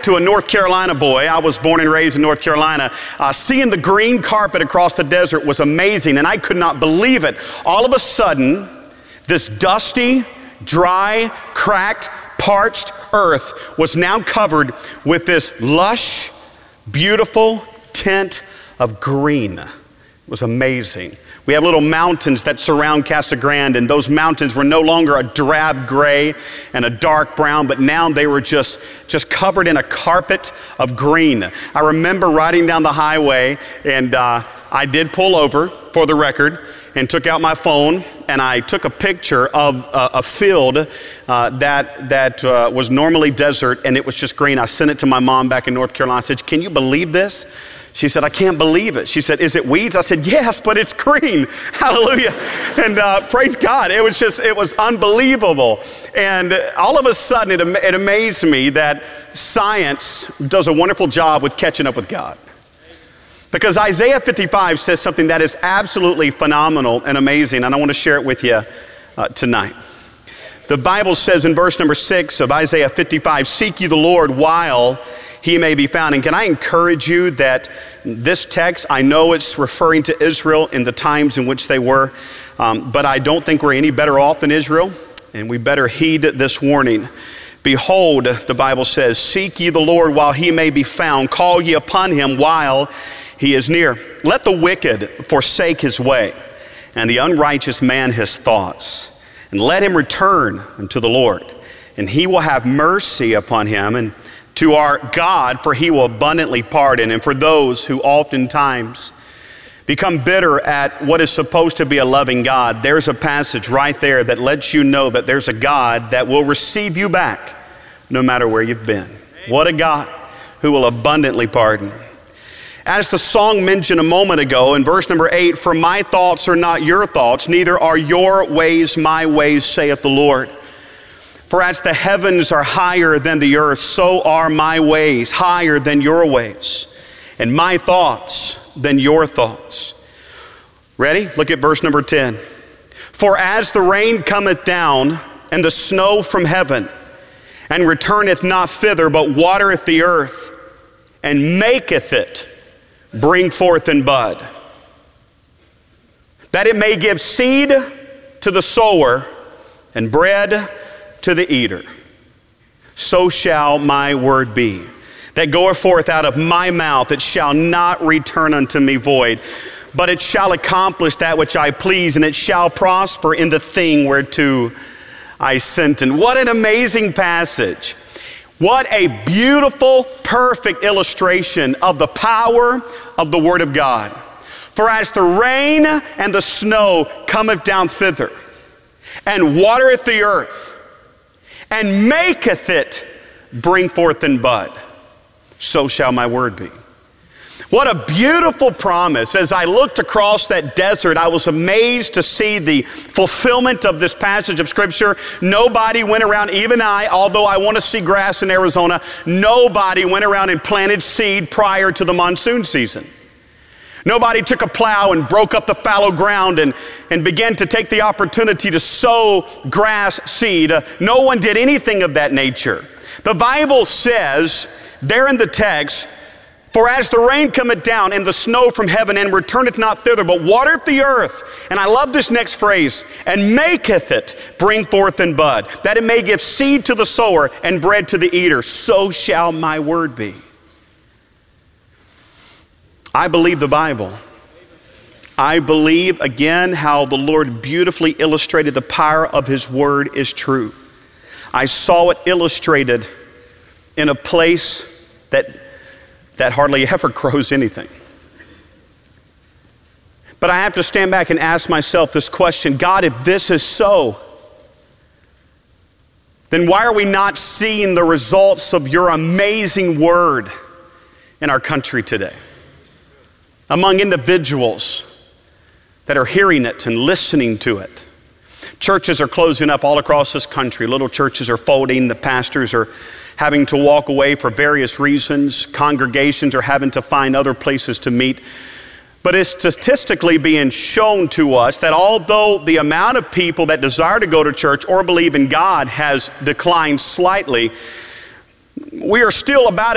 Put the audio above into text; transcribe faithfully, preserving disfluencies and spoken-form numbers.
to a North Carolina boy. I was born and raised in North Carolina. Uh, seeing the green carpet across the desert was amazing, and I could not believe it. All of a sudden, this dusty, dry, cracked, parched earth was now covered with this lush, beautiful tint of green. It was amazing. We have little mountains that surround Casa Grande, and those mountains were no longer a drab gray and a dark brown, but now they were just, just covered in a carpet of green. I remember riding down the highway, and uh, I did pull over, for the record, and took out my phone, and I took a picture of uh, a field uh, that, that uh, was normally desert, and it was just green. I sent it to my mom back in North Carolina. I said, "Can you believe this?" She said, "I can't believe it." She said, "Is it weeds?" I said, "Yes, but it's green." Hallelujah. And uh, praise God. It was just, it was unbelievable. And all of a sudden, it, it amazed me that science does a wonderful job with catching up with God. Because Isaiah fifty-five says something that is absolutely phenomenal and amazing, and I want to share it with you uh, tonight. The Bible says in verse number six of Isaiah fifty-five, "Seek ye the Lord while he may be found." And can I encourage you that this text, I know it's referring to Israel in the times in which they were, um, but I don't think we're any better off than Israel, and we better heed this warning. "Behold," the Bible says, "seek ye the Lord while he may be found. Call ye upon him while he is near. Let the wicked forsake his way, and the unrighteous man his thoughts. And let him return unto the Lord, and he will have mercy upon him, and to our God, for he will abundantly pardon." And for those who oftentimes become bitter at what is supposed to be a loving God, there's a passage right there that lets you know that there's a God that will receive you back no matter where you've been. What a God who will abundantly pardon. As the song mentioned a moment ago in verse number eight, "For my thoughts are not your thoughts, neither are your ways my ways, saith the Lord. For as the heavens are higher than the earth, so are my ways higher than your ways, and my thoughts than your thoughts." Ready? Look at verse number ten. "For as the rain cometh down, and the snow from heaven, and returneth not thither, but watereth the earth, and maketh it bring forth and bud, that it may give seed to the sower, and bread to the eater, so shall my word be that goeth forth out of my mouth. It shall not return unto me void, but it shall accomplish that which I please, and it shall prosper in the thing whereto I sent it." What an amazing passage. What a beautiful, perfect illustration of the power of the Word of God. "For as the rain and the snow cometh down thither, and watereth the earth, and maketh it bring forth and bud, so shall my word be." What a beautiful promise. As I looked across that desert, I was amazed to see the fulfillment of this passage of Scripture. Nobody went around, even I, although I want to see grass in Arizona, nobody went around and planted seed prior to the monsoon season. Nobody took a plow and broke up the fallow ground and, and began to take the opportunity to sow grass seed. Uh, no one did anything of that nature. The Bible says there in the text, "For as the rain cometh down and the snow from heaven, and returneth not thither, but watereth the earth," and I love this next phrase, "and maketh it bring forth and bud, that it may give seed to the sower and bread to the eater, so shall my word be." I believe the Bible. I believe, again, how the Lord beautifully illustrated the power of his word is true. I saw it illustrated in a place that that hardly ever grows anything. But I have to stand back and ask myself this question: God, if this is so, then why are we not seeing the results of your amazing word in our country today? Among individuals that are hearing it and listening to it. Churches are closing up all across this country. Little churches are folding. The pastors are having to walk away for various reasons. Congregations are having to find other places to meet. But it's statistically being shown to us that although the amount of people that desire to go to church or believe in God has declined slightly, we are still about